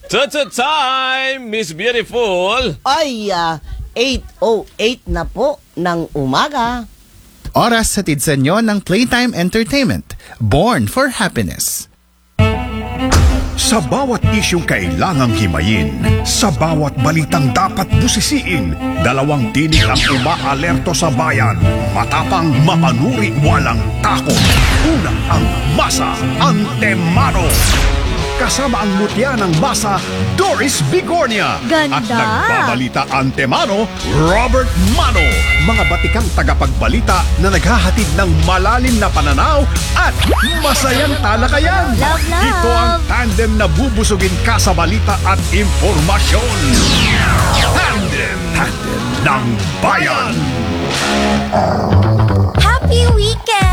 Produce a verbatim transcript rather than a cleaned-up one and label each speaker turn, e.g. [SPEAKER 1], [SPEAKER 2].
[SPEAKER 1] Cha-cha time, Miss Beautiful.
[SPEAKER 2] Ay, ah, eight oh eight na po ng umaga.
[SPEAKER 3] Oras hatid sa inyo ng Playtime Entertainment, born for happiness.
[SPEAKER 4] Sa bawat isyong kailangang himayin, sa bawat balitang dapat busisiin, dalawang tinig ang umaalerto sa bayan. Matapang, mapanuri, walang takot. Una ang Masa Antemano. Kasama ang mutya ng Masa, Doris Bigornia.
[SPEAKER 5] Ganda!
[SPEAKER 4] At nagbabalita Antemano, Robert Mano. Mga batikang tagapagbalita na naghahatid ng malalim na pananaw at masayang talakayan.
[SPEAKER 5] Love, love!
[SPEAKER 4] Ito ang tandem na bubusugin ka sa balita at impormasyon. Tandem, tandem ng bayan.
[SPEAKER 5] Happy weekend!